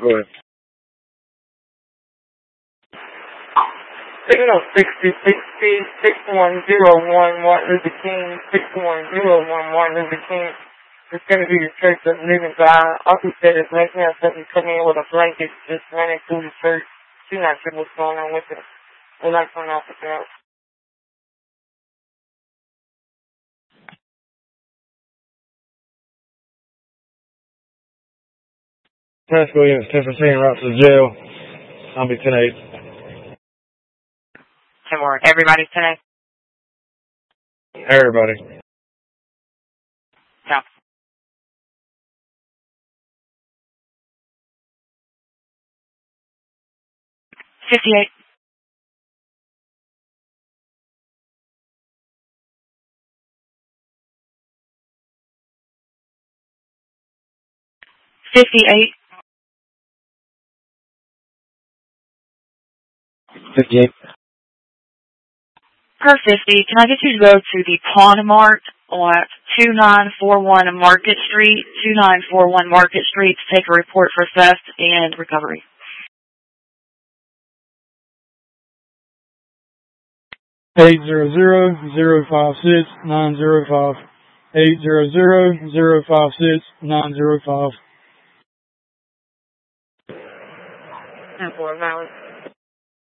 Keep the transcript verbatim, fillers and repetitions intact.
Go ahead. Signal sixty sixty, six one zero one, Martin Luther King, six one zero one, Martin Luther King. It's going to be the Church of the Living God. Uncle said it's making us something coming in with a blanket just running through the church. She's not sure what's going on with it. We'd like to know if it's out. Task Williams, ten fifteen, route to the jail. I'll be ten eight. ten more. Everybody's ten eight? Everybody. Count. fifty-eight. fifty-eight. fifty-eight. Per fifty, can I get you to go to the Pawn Mart at two nine four one Market Street, two nine four one Market Street, to take a report for theft and recovery? eight zero zero, zero five six, nine zero five. eight zero zero, zero five six, nine zero five. And for violence.